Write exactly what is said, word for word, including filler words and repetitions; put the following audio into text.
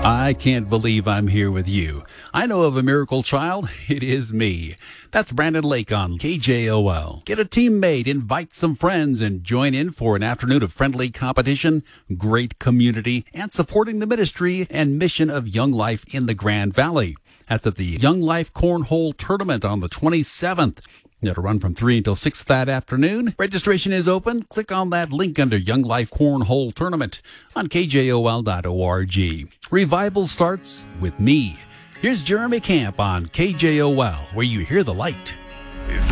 I can't believe I'm here with you. I know of a miracle child. It is me. That's Brandon Lake on K J O L. Get a teammate, invite some friends, and join in for an afternoon of friendly competition, great community, and supporting the ministry and mission of Young Life in the Grand Valley. That's at the Young Life Cornhole Tournament on the twenty-seventh. It'll run from three until six that afternoon. Registration is open. Click on that link under Young Life Cornhole Tournament on K J O L dot org. Revival starts with me. Here's Jeremy Camp on K J O L, where you hear the light. It's